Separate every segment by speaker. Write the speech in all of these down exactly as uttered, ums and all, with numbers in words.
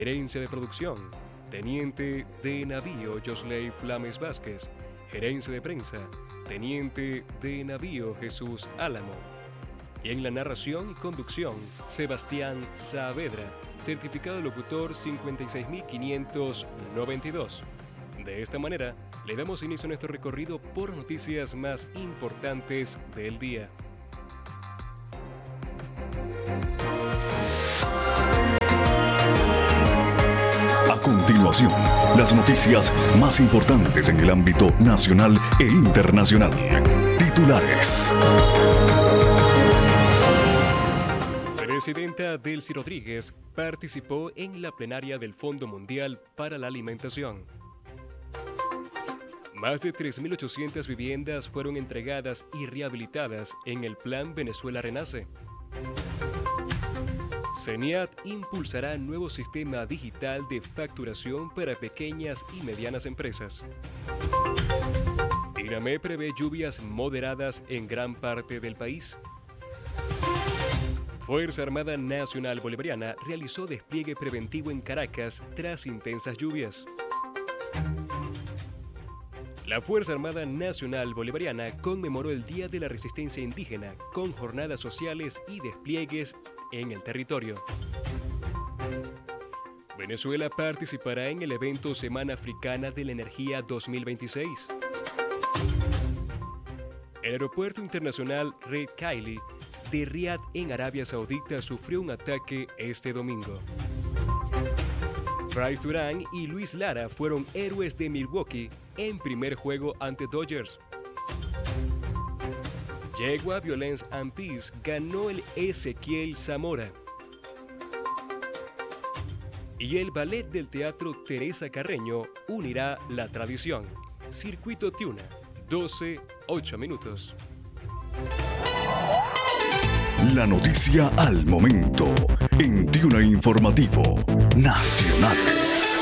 Speaker 1: Gerencia de producción, Teniente de navío Josley Flames Vázquez. Gerencia de prensa, Teniente de navío Jesús Álamo. Y en la narración y conducción, Sebastián Saavedra, certificado de locutor cincuenta y seis mil quinientos noventa y dos. De esta manera, le damos inicio a nuestro recorrido por noticias más importantes del día.
Speaker 2: A continuación, las noticias más importantes en el ámbito nacional e internacional. Titulares.
Speaker 1: Presidenta Delcy Rodríguez participó en la plenaria del Fondo Mundial para la Alimentación. Más de tres mil ochocientas viviendas fueron entregadas y rehabilitadas en el Plan Venezuela Renace. CENIAT impulsará nuevo sistema digital de facturación para pequeñas y medianas empresas. INAME prevé lluvias moderadas en gran parte del país. Fuerza Armada Nacional Bolivariana realizó despliegue preventivo en Caracas tras intensas lluvias. La Fuerza Armada Nacional Bolivariana conmemoró el Día de la Resistencia Indígena con jornadas sociales y despliegues en el territorio. Venezuela participará en el evento Semana Africana de la Energía dos mil veintiséis. El aeropuerto internacional Red Kaili de Riad en Arabia Saudita sufrió un ataque este domingo. Bryce Durán y Luis Lara fueron héroes de Milwaukee en primer juego ante Dodgers. Yegua Violence and Peace ganó el Ezequiel Zamora. Y el ballet del Teatro Teresa Carreño unirá la tradición. Circuito Tiuna, doce, ocho minutos.
Speaker 2: La noticia al momento en Tiuna Informativo Nacionales.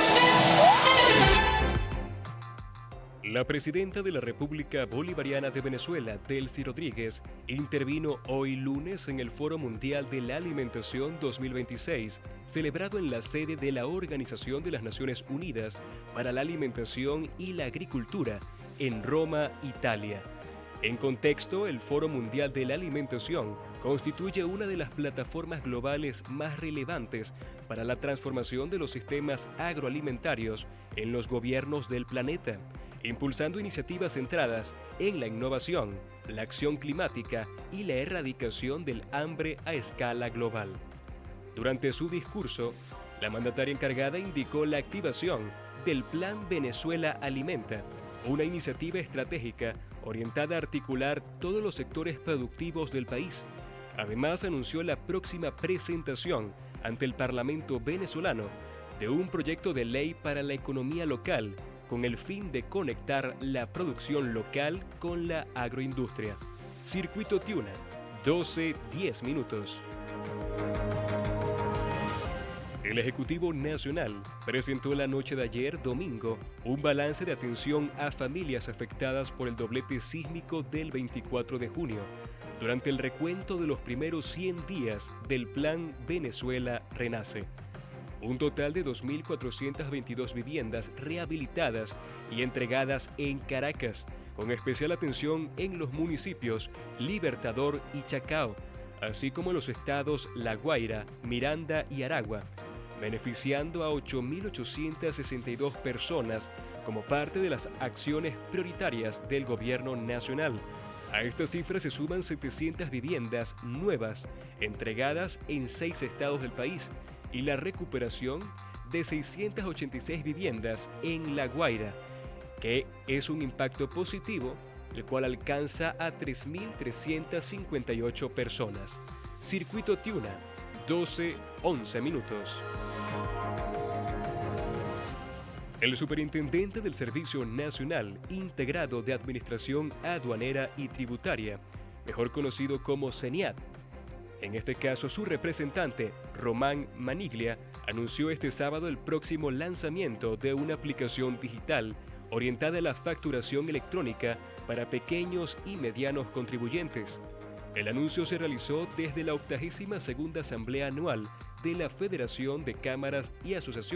Speaker 1: La presidenta de la República Bolivariana de Venezuela, Delcy Rodríguez, intervino hoy lunes en el Foro Mundial de la Alimentación dos mil veintiséis, celebrado en la sede de la Organización de las Naciones Unidas para la Alimentación y la Agricultura, en Roma, Italia. En contexto, el Foro Mundial de la Alimentación constituye una de las plataformas globales más relevantes para la transformación de los sistemas agroalimentarios en los gobiernos del planeta, impulsando iniciativas centradas en la innovación, la acción climática y la erradicación del hambre a escala global. Durante su discurso, la mandataria encargada indicó la activación del Plan Venezuela Alimenta, una iniciativa estratégica orientada a articular todos los sectores productivos del país. Además, anunció la próxima presentación ante el Parlamento venezolano de un proyecto de ley para la economía local con el fin de conectar la producción local con la agroindustria. Circuito Tiuna, doce, diez minutos. El Ejecutivo Nacional presentó la noche de ayer, domingo, un balance de atención a familias afectadas por el doblete sísmico del veinticuatro de junio, durante el recuento de los primeros cien días del Plan Venezuela Renace. Un total de dos mil cuatrocientas veintidós viviendas rehabilitadas y entregadas en Caracas, con especial atención en los municipios Libertador y Chacao, así como en los estados La Guaira, Miranda y Aragua, beneficiando a ocho mil ochocientas sesenta y dos personas como parte de las acciones prioritarias del gobierno nacional. A esta cifra se suman setecientas viviendas nuevas entregadas en seis estados del país y la recuperación de seiscientas ochenta y seis viviendas en La Guaira, que es un impacto positivo, el cual alcanza a tres mil trescientas cincuenta y ocho personas. Circuito Tiuna, doce, once minutos. El superintendente del Servicio Nacional Integrado de Administración Aduanera y Tributaria, mejor conocido como CENIAT, en este caso su representante, Román Maniglia, anunció este sábado el próximo lanzamiento de una aplicación digital orientada a la facturación electrónica para pequeños y medianos contribuyentes. El anuncio se realizó desde la octagésima segunda Asamblea Anual de la Federación de Cámaras y Asociaciones